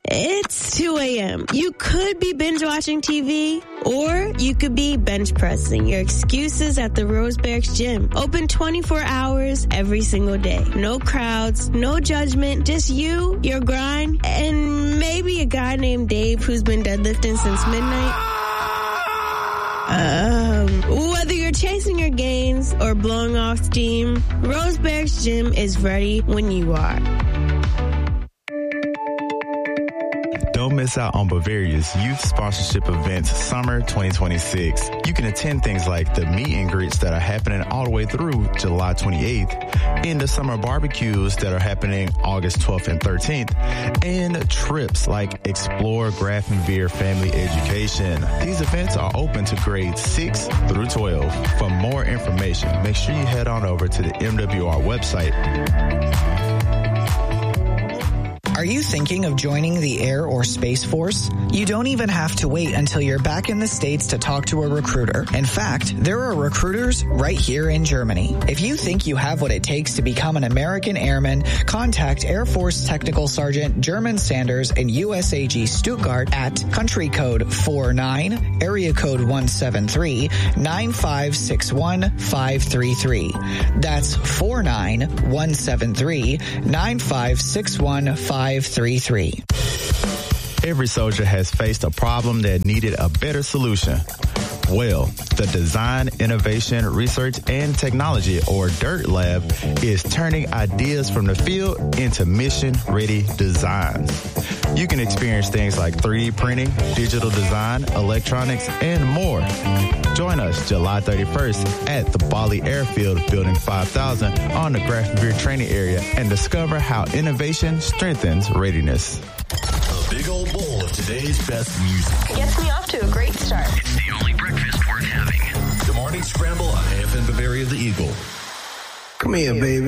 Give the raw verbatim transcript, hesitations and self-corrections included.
It's two a.m. You could be binge watching T V, or you could be bench pressing your excuses at the Rosebergs Gym. Open twenty-four hours every single day. No crowds, no judgment, just you, your grind, and maybe a guy named Dave who's been deadlifting since midnight. Um, whether you're chasing your gains or blowing off steam, Rosebergs Gym is ready when you are. Don't miss out on Bavaria's youth sponsorship events Summer twenty twenty-six. You can attend things like the meet and greets that are happening all the way through July twenty-eighth, and the summer barbecues that are happening August twelfth and thirteenth, and trips like Explore Grafenveer Family Education. These events are open to grades six through twelve. For more information, make sure you head on over to the M W R website. Are you thinking of joining the Air or Space Force? You don't even have to wait until you're back in the States to talk to a recruiter. In fact, there are recruiters right here in Germany. If you think you have what it takes to become an American airman, contact Air Force Technical Sergeant German Sanders and U S A G Stuttgart at country code four nine, area code one seven three, nine five six one, five three three. That's four nine, one seven three, nine five six one, five three three. Every soldier has faced a problem that needed a better solution. Well, the Design, Innovation, Research, and Technology, or DIRT Lab, is turning ideas from the field into mission-ready designs. You can experience things like three D printing, digital design, electronics, and more. Join us July thirty-first at the Bali Airfield, Building five thousand on the Grafenveer training area, and discover how innovation strengthens readiness. A big old bowl of today's best music. Gets me off to a great start. It's the only breakfast worth having. The Morning Scramble on A F M Bavaria, the Eagle. Come here, baby.